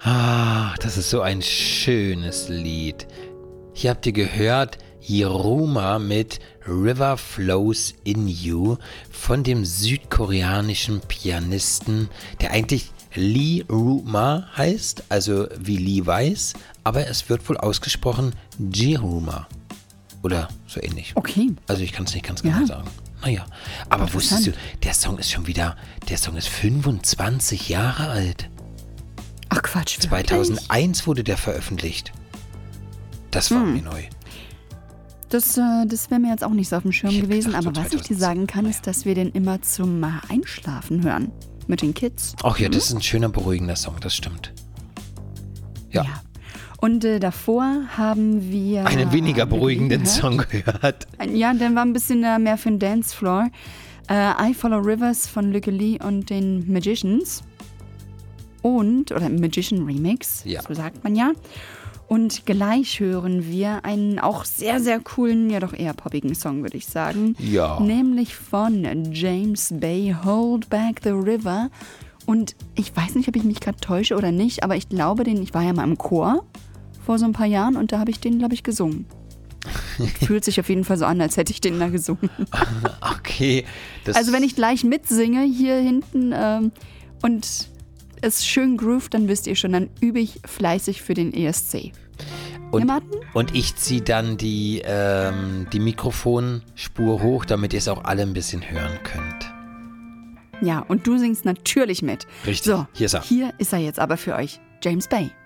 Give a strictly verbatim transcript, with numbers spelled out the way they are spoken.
Ah, das ist so ein schönes Lied. Hier habt ihr gehört Yiruma mit River Flows in You von dem südkoreanischen Pianisten, der eigentlich Lee Ruma heißt, also wie Levi's, aber es wird wohl ausgesprochen Jiruma oder so ähnlich. Okay. Also ich kann es nicht ganz genau Ja. sagen. Naja, aber wusstest du, der Song ist schon wieder, der Song ist fünfundzwanzig Jahre alt. Ach Quatsch, wirklich? zweitausendeins wurde der veröffentlicht. Das war Hm. mir neu. Das, äh, das wäre mir jetzt auch nicht so auf dem Schirm Ich hätte gewesen, gedacht, aber so was ich dir sagen kann, ist, dass wir den immer zum äh, Einschlafen hören. Mit den Kids. Ach ja, das ist ein schöner, beruhigender Song, das stimmt. Ja. Und äh, davor haben wir... Einen weniger beruhigenden gehört. Song gehört. Ein- Ja, der war ein bisschen äh, mehr für den Dancefloor. Äh, I Follow Rivers von Lykke Li und den Magicians. Und, oder Magician Remix, Ja. so sagt man ja. Und gleich hören wir einen auch sehr, sehr coolen, ja doch eher poppigen Song, würde ich sagen. Ja. Nämlich von James Bay, Hold Back the River. Und ich weiß nicht, ob ich mich gerade täusche oder nicht, aber ich glaube, den, ich war ja mal im Chor vor so ein paar Jahren und da habe ich den, glaube ich, gesungen. Fühlt sich auf jeden Fall so an, als hätte ich den da gesungen. Okay. Das Also wenn ich gleich mitsinge hier hinten ähm, und es schön groovt, dann wisst ihr schon, dann übe ich fleißig für den E S C. und, Ja, Martin? und ich ziehe dann die, ähm, die Mikrofonspur hoch, damit ihr es auch alle ein bisschen hören könnt. Ja, und du singst natürlich mit. Richtig, So, hier ist er. Hier ist er jetzt aber für euch, James Bay.